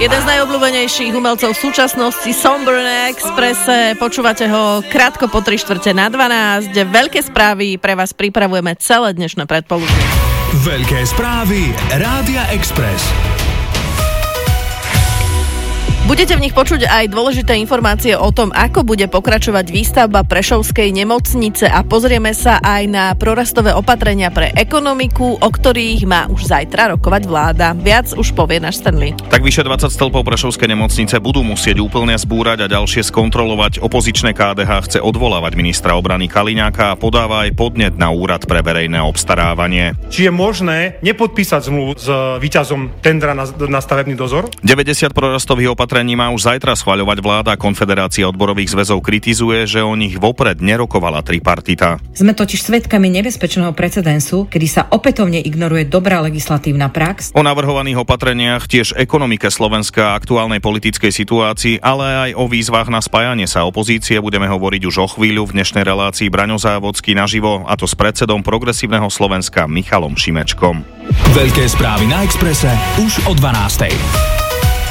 Jeden z najobľúbenejších umelcov v súčasnosti, Somber na Expresse. Počúvate ho krátko po 3:4:12. Veľké správy pre vás pripravujeme celé dnešné predpoludnie. Veľké správy Rádia Express. Budete v nich počuť aj dôležité informácie o tom, ako bude pokračovať výstavba Prešovskej nemocnice a pozrieme sa aj na prorastové opatrenia pre ekonomiku, o ktorých má už zajtra rokovať vláda. Viac už povie náš Stanley. Tak vyše 20 stĺpov Prešovskej nemocnice budú musieť úplne zbúrať a ďalšie skontrolovať. Opozičné KDH chce odvolávať ministra obrany Kaliňáka a podáva aj podnet na úrad pre verejné obstarávanie. Či je možné nepodpísať zmluvu s víťazom tendra na stavebný dozor? 90 prorastových opatrení má už zajtra schvaľovať vláda. Konfederácia odborových zväzov kritizuje, že o nich vopred nerokovala tripartita. Sme totiž svedkami nebezpečného precedensu, kedy sa opätovne ignoruje dobrá legislatívna prax. O navrhovaných opatreniach, tiež ekonomike Slovenska a aktuálnej politickej situácii, ale aj o výzvach na spájanie sa opozície budeme hovoriť už o chvíľu v dnešnej relácii Braňo Závodský naživo, a to s predsedom Progresívneho Slovenska Michalom Šimečkom. Veľké správy na Expresse už o 12:00.